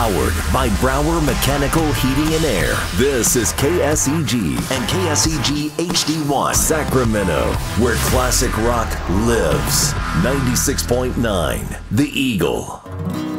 Powered by Brower Mechanical Heating and Air. This is KSEG and KSEG HD1 Sacramento, where classic rock lives. 96.9 The Eagle.